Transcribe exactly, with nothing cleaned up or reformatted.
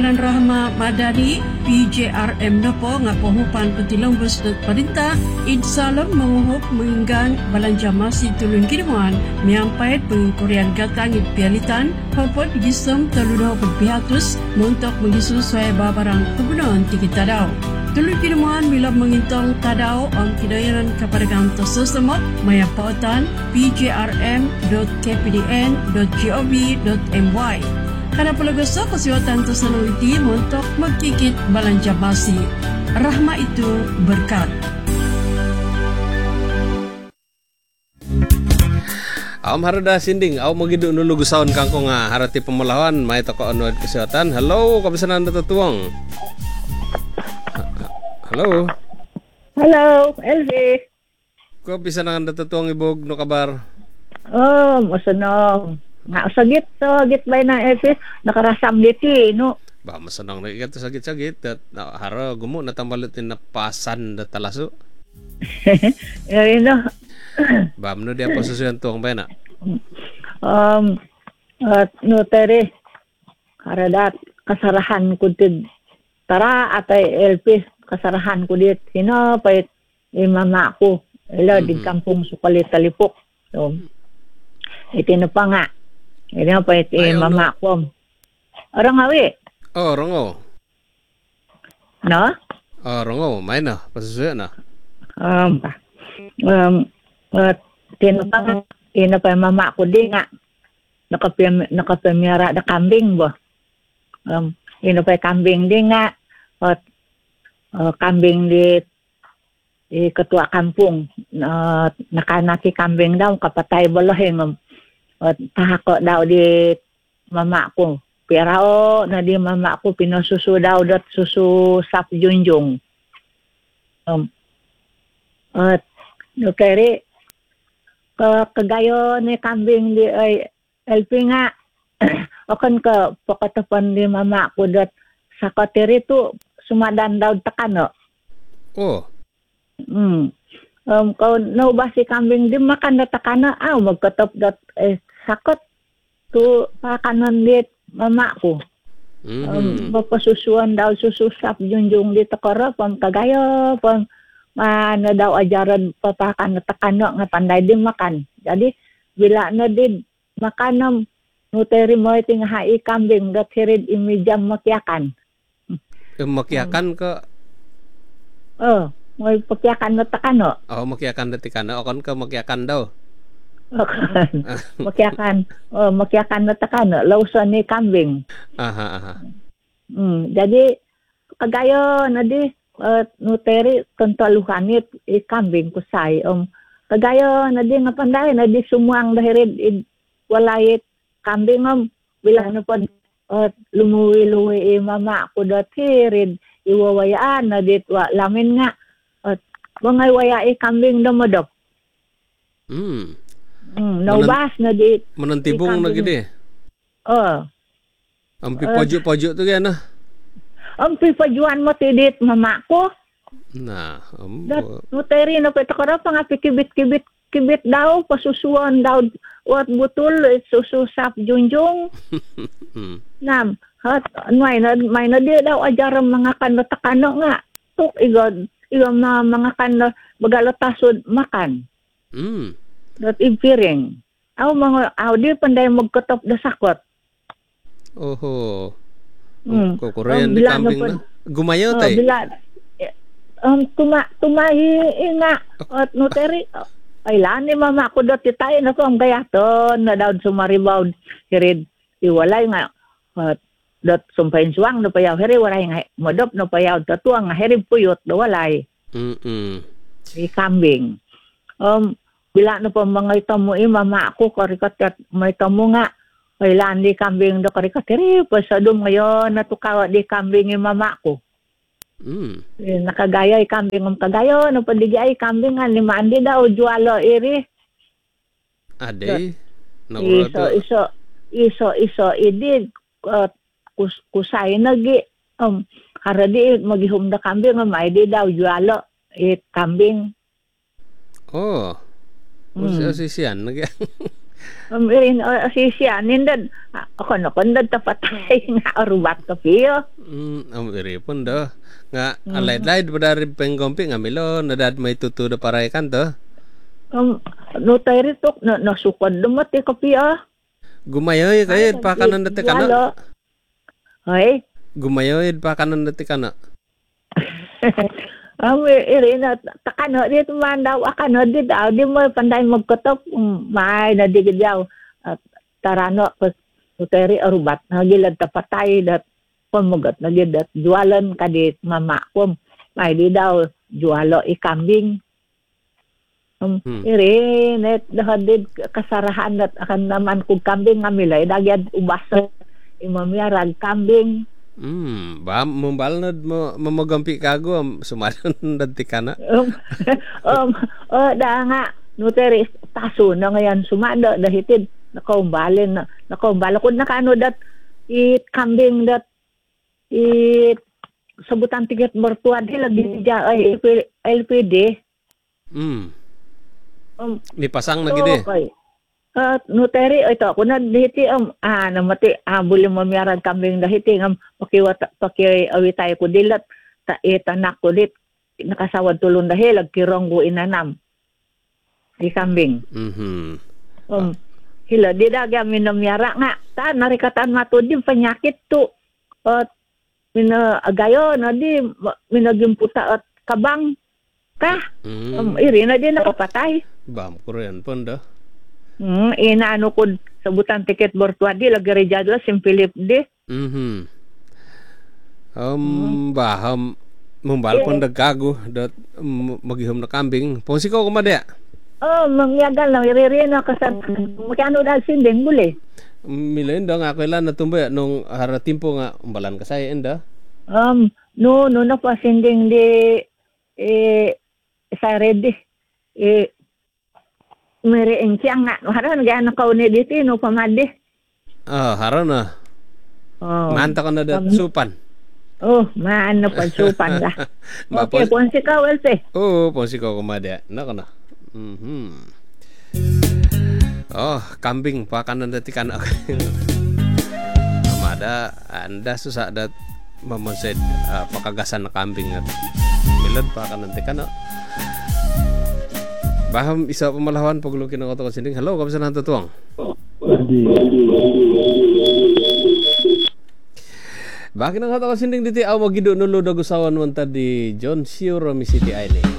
ngaran Rahma Madani, P J R M na po nga pahupan patilong bus parinta, idsalom manguhop menginggan balanja masih tulun kinuan, miampait pengkurian gatang ipialitan, hapot gisem taludaw pagpihatus, muntok magisusuay babarang kebunan tikita daw. Tuloy kinuman bila mengintong tadaw ang kinayaran kapadagang tososamot, maya pautan p j r m dot k p d n dot gov dot m y. Kana palagoso kasiwatan to sa nangiti montok magkikit balanja basi. Rahma itu berkat. Aw harada sinding, aw magidu nulugusaon kangko nga harati pemalawan may toko anuad kesehatan. Hello, kabisanan natutuwang. Hello. Hello, Elvi. Ko bisanan natutuwang ibog no kabar. Oh, masanong. Nga sagit to, git bay na Elvi, nakarasam diti, no. Ba masanang na ikat sagit-sagit at na, haro gumo natambalutin na pasan da talaso. Eh, no. Ba mano dia posisyon tuang bay na. Um, at no tere. Karadat kasarahan ko tid tara atay L P kasarahan ko dit sino pait imama ko ila mm-hmm. di kampung Sukalit Talipok. So itino pa nga. Ito pait imama ko. Orang awi. Oh, rongo. No? Oh, rongo, may na posisyon na. Um, um, uh, tinapang ina pa mama ko di nga nakapim nakapimira da kambing bo. Um, ina pa kambing di nga at uh, kambing di, di ketua kampung uh, nakanaki kambing daw kapatay bolehing um, at tahako daw di mama ko. Pero na di mama ko pinosusu daw dat susu sap junjung. Um, at no kaya ke kagayo ni kambing di ay L P nga akan ke pakatapan di mama ko dat sa kateri tu sumadan daw takano. Oh. Hmm. Um kau no basi kambing di makan dat takana aw magkatap dat eh sakot tu pakanon di mama ko. Mm-hmm. Um papasusuan daw sususap junjung di takara pam kagayo pam ano daw ajaran papakan na takano nga panday din makan. Jadi bila na din makanam nuteri mo iti nga hai kambing dat hirid imijam makyakan. Yung makyakan ka? Oh, may pakyakan na takano. Oh, makyakan na tikana. O kan ka makyakan daw? makyakan. Oh, makyakan na takano. Lawson ni kambing. Aha, aha. Hmm, jadi kagayo na di Uh, nuteri kontaluhanit i kambing kusay um kagayo na di nga panday na di sumuang dahirid i walay kambing um bilang na pod uh, lumuwi-luwi i mama ko dat hirid iwawayaan na dit wa lamin nga at uh, mga waya i kambing damadok. Mm. Mm, naubas na di manantibong na gidi. Oh. Ang pipojo-pojo to gyan na. Ang pipajuan mo tidit mama ko. Na, um, Dat nuteri na pito ko raw pang pikibit-kibit kibit daw pasusuan daw wat butul sususap junjung. Nam, hat may na may na di daw ajaran mga kanotakano nga. Tuk igod igod na mga kano bagalatasod makan. Mm. Dat ipiring. Aw mga aw di panday magkatop da sakot. Oho. Hmm. Kukurean Um, di bila kambing na na. Gumayo Oh, tay. bila um tuma tumahi nga at noteri ay lan ni mama ko dati tayo na ko ang gayaton na daw sumaribaw hirid iwalay nga at dot sumpain suwang no payaw hiri walay nga modop no payaw tatuang nga hiri puyot do walay. Mm. I kambing. Um bila na pa mga itamo i mama ko karikat may tamo nga kailan di kambing do karikatiri pasadum ngayon natukawa di kambing ni mama ko. Mm. Eh, nakagaya ay kambing ng kagayo no padigi ay kambing nga lima andi daw jualo iri. Ade. Iso iso iso iso idi uh, kus, kusay nagi um haradi magihum da kambing nga may di daw jualo it kambing. Oh. Mm. O siyan nag Um, irin uh, asisya nindad ako no kundad tapatay nga arubat ka piyo. Mm, ang iripon do. Nga alaid-laid padari penggompi nga milo nadad may tutudo paray kan to. Um, no tayo rito na nasukad dumati ka piyo. Gumayoy kayo pa kanan dati kana. Hoy. Gumayoy pa kanan dati kana. Ang irin na takano dito man daw akano dito daw di mo panday magkotop may na digid daw at tarano pas uteri arubat nagilad tapatay dat pamagat nagidat jualan kadit mama ko may di daw jualo ikambing um Hmm. irin net dahadid kasarahan dat akan naman kog kambing nga milay dagyad ubasa imamiarag kambing. Hmm, ba mambalnod mo mamagampi kago sumadon dati kana. um, um, uh, da nga, nuteri, taso na ngayon sumada, dahitid, nakaumbalin na, nakaumbala ko na kaano dat, it kambing dat, it sabutan tigat mortuad, lagi dya, ay, L P D. Hmm, Um, nipasang na gid. okay. Uh, nuteri, ito, ako na dahiti, um, ah, namati, ah, buli mamiyarag kambing dahiti, um, pakiwata, pakiawitay ko dilat, ta, itanak ko dit, nakasawad tulong dahil, agkirong ko inanam. Di kambing. Mhm. Um, hila, di daga minamiyara nga, ta, narikatan matudin, panyakit to, at, mina, agayo, na di, minagimputa at kabang, ka, Mm. um, iri na di nakapatay. Bam Korean pun dah. Hmm, inaano ko sabutan tiket bortuadi lagi rejadla sim Philip di. Mhm. Um, baham mumbal pun dah gago dat um, magihom na kambing. Pongsi ko kumada. Oh, mangyagal lang iriri na kasan. Magkano dal sinding buli. Milain dah nga kailan natumba nung hara timpo nga umbalan ka saya enda. Um, no, no na pa sinding di eh sa ready. Eh mere engkyang nga haran ga nakaw ni dito no pamadi. Ah, hara na. Oh. Manta ka na dat Um, supan. Oh, maano pa supan da. Okay, Mapos. kung si Kawel te. Oo, pongsi ko kumada. Nako na. Mhm. Oh, kambing pa kanan dati kana. Amada anda susah dat mamonsed uh, pakagasan na kambing at milad pa kanan dati kana. Baham isa pamalawan paglukin ng oto sinding. Hello, kamusta na tutuang? Bakit ang oto sinding diti aw magido nulo dagusawan man ta di John Siro City Island.